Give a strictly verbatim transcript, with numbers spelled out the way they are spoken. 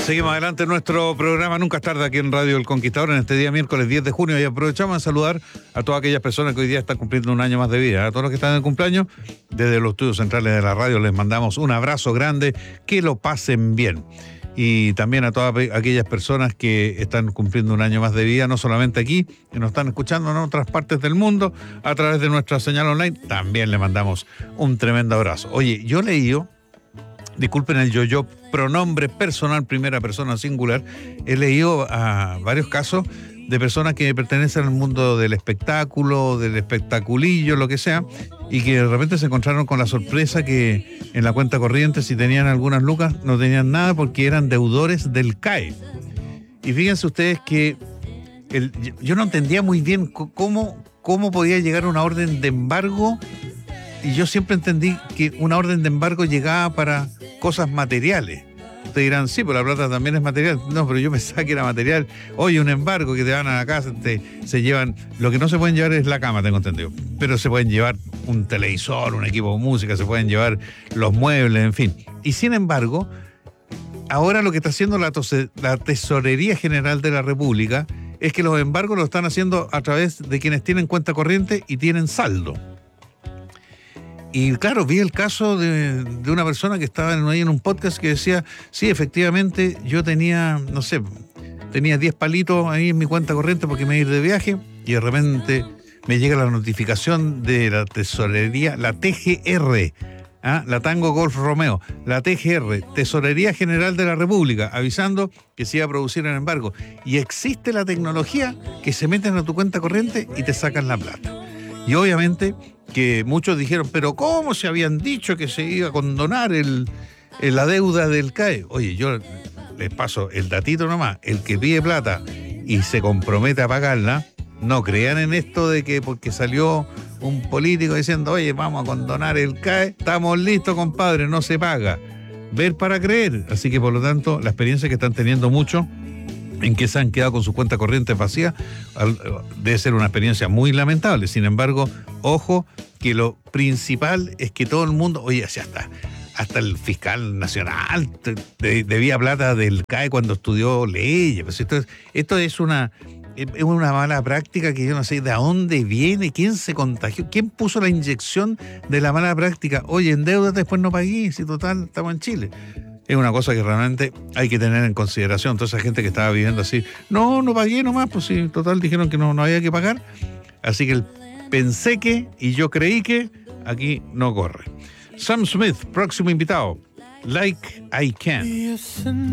Seguimos adelante en nuestro programa Nunca es tarde aquí en Radio El Conquistador en este día miércoles diez de junio y aprovechamos a saludar a todas aquellas personas que hoy día están cumpliendo un año más de vida. A todos los que están en el cumpleaños, desde los estudios centrales de la radio les mandamos un abrazo grande, que lo pasen bien. Y también a todas aquellas personas que están cumpliendo un año más de vida, no solamente aquí, que nos están escuchando en otras partes del mundo, a través de nuestra señal online, también le mandamos un tremendo abrazo. Oye, yo leí, disculpen el yo-yo, pronombre personal, primera persona singular, he leído a varios casos de personas que pertenecen al mundo del espectáculo, del espectaculillo, lo que sea, y que de repente se encontraron con la sorpresa que en la cuenta corriente, si tenían algunas lucas, no tenían nada porque eran deudores del C A E. Y fíjense ustedes que el, yo no entendía muy bien cómo, cómo podía llegar una orden de embargo, y yo siempre entendí que una orden de embargo llegaba para cosas materiales. Ustedes dirán, sí, pero la plata también es material. No, pero yo pensaba que era material. Oye, un embargo que te van a la casa, te, se llevan... Lo que no se pueden llevar es la cama, tengo entendido. Pero se pueden llevar un televisor, un equipo de música, se pueden llevar los muebles, en fin. Y sin embargo, ahora lo que está haciendo la, tose, la Tesorería General de la República es que los embargos lo están haciendo a través de quienes tienen cuenta corriente y tienen saldo. Y claro, vi el caso de, de una persona que estaba en, ahí en un podcast que decía, sí, efectivamente, yo tenía, no sé, tenía diez palitos ahí en mi cuenta corriente porque me iba a ir de viaje y de repente me llega la notificación de la tesorería, la T G R, ¿ah? La Tango Golf Romeo, la T G R, Tesorería General de la República, avisando que se iba a producir el embargo. Y existe la tecnología que se meten a tu cuenta corriente y te sacan la plata. Y obviamente que muchos dijeron, pero ¿cómo se habían dicho que se iba a condonar el, el, la deuda del C A E? Oye, yo les paso el datito nomás, el que pide plata y se compromete a pagarla, no crean en esto de que porque salió un político diciendo, oye, vamos a condonar el C A E, estamos listos, compadre, no se paga. Ver para creer. Así que por lo tanto, la experiencia que están teniendo muchos en que se han quedado con su cuenta corriente vacía, debe ser una experiencia muy lamentable. Sin embargo, ojo, que lo principal es que todo el mundo, oye, ya está, hasta el fiscal nacional debía plata del C A E cuando estudió leyes. Pues esto, es, esto es una es una mala práctica que yo no sé de dónde viene, quién se contagió, quién puso la inyección de la mala práctica. Oye, endeudate, después no pagué, si total, estamos en Chile. Es una cosa que realmente hay que tener en consideración. Toda esa gente que estaba viviendo así, no, no pagué nomás, pues sí, total dijeron que no, no había que pagar. Así que el pensé que y yo creí que aquí no corre. Sam Smith, próximo invitado. Like I Can.